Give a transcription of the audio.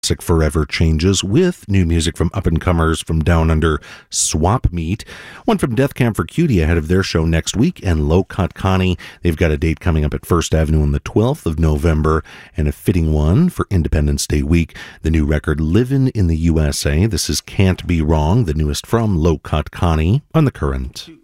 Forever Changes with new music from up-and-comers from Down Under, Swap Meet. One from Death Camp for Cutie ahead of their show next week, and Low Cut Connie. They've got a date coming up at First Avenue on the 12th of November, and a fitting one for Independence Day week. The new record, Livin' in the USA. This is Can't Be Wrong, the newest from Low Cut Connie on The Current.